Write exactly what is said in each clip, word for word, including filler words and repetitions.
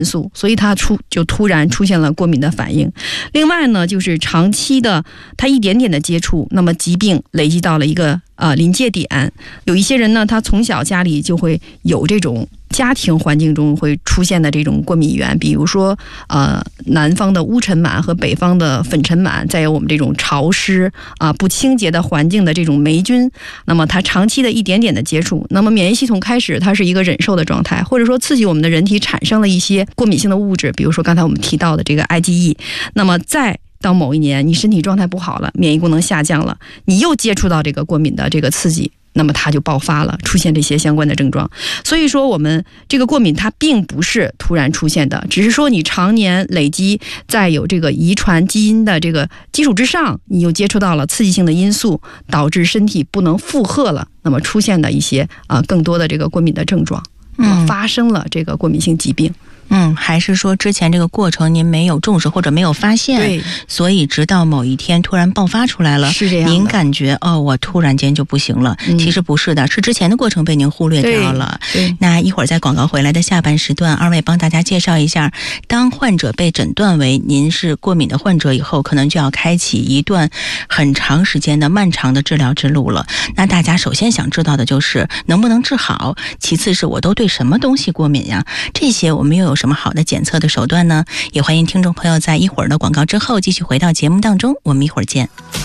素，所以它出就突然出现了过敏的反应。另外呢，就是长期的它一点点的接触，那么疾病累积到了一个呃临界点。有一些人呢，他从小家里就会有这种家庭环境中会出现的这种过敏源，比如说呃南方的乌尘螨和北方的粉尘螨，再有我们这种潮湿啊、呃、不清洁的环境的这种霉菌，那么它长期的一点点的接触，那么免疫系统开始它是一个忍受的状态，或者说刺激我们的人体产生了一些过敏性的物质，比如说刚才我们提到的这个 I G E， 那么在到某一年你身体状态不好了，免疫功能下降了，你又接触到这个过敏的这个刺激，那么它就爆发了，出现这些相关的症状。所以说我们这个过敏它并不是突然出现的，只是说你常年累积在有这个遗传基因的这个基础之上，你又接触到了刺激性的因素，导致身体不能负荷了，那么出现的一些啊、呃、更多的这个过敏的症状，那么发生了这个过敏性疾病。 嗯，还是说之前这个过程您没有重视或者没有发现， 对， 所以直到某一天突然爆发出来了， 是这样的， 您感觉哦，我突然间就不行了、嗯、其实不是的，是之前的过程被您忽略掉了。那一会儿在广告回来的下半时段，二位帮大家介绍一下，当患者被诊断为您是过敏的患者以后，可能就要开启一段很长时间的漫长的治疗之路了。那大家首先想知道的就是能不能治好，其次是我都对什么东西过敏呀？这些我们又有什么好的检测的手段呢？也欢迎听众朋友在一会儿的广告之后继续回到节目当中，我们一会儿见。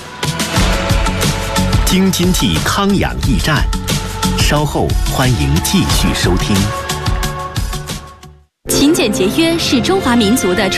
京津冀康养驿站，稍后欢迎继续收听。 勤俭节约是中华民族的